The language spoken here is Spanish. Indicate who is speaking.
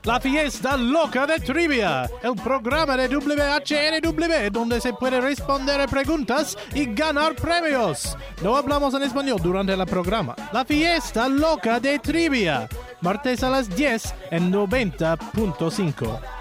Speaker 1: La fiesta loca de trivia, el programa de WHNW donde se puede responder a preguntas y ganar premios. No hablamos en español durante el programa. La fiesta loca de trivia, martes a las 10 en 90.5.